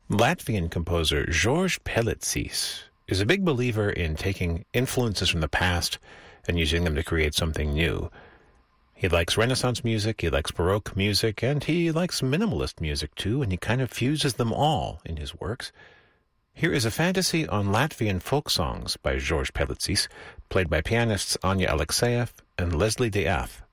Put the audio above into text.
Latvian composer George Pelicis is a big believer in taking influences from the past and using them to create something new. He likes Renaissance music, he likes Baroque music, and he likes minimalist music too, and he kind of fuses them all in his works. Here is a fantasy on Latvian folk songs by George Pelicis, played by pianists Anya Alexeyev and Leslie de Ath.